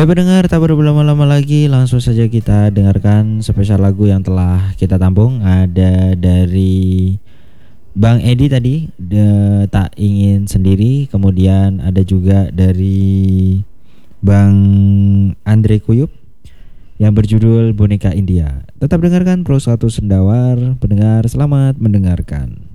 Baik pendengar, tak berlama-lama lagi, langsung saja kita dengarkan spesial lagu yang telah kita tampung. Ada dari Bang Edi tadi, Tak Ingin Sendiri. Kemudian ada juga dari Bang Andre Kuyup yang berjudul Boneka India. Tetap dengarkan Pro 1 Sendawar. Pendengar, selamat mendengarkan.